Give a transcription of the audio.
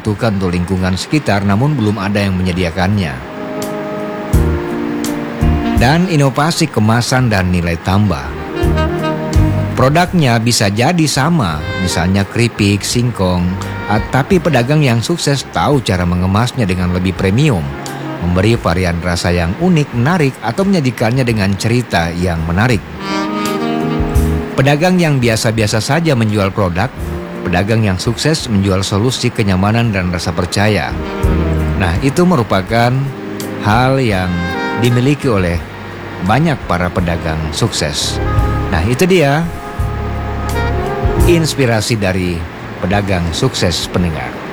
dibutuhkan untuk lingkungan sekitar namun belum ada yang menyediakannya. Dan inovasi kemasan dan nilai tambah. Produknya bisa jadi sama, misalnya keripik, singkong, tapi pedagang yang sukses tahu cara mengemasnya dengan lebih premium, memberi varian rasa yang unik, menarik, atau menyajikannya dengan cerita yang menarik. Pedagang yang biasa-biasa saja menjual produk, pedagang yang sukses menjual solusi kenyamanan dan rasa percaya. Nah, itu merupakan hal yang dimiliki oleh banyak para pedagang sukses. Nah, itu dia inspirasi dari pedagang sukses, pendengar.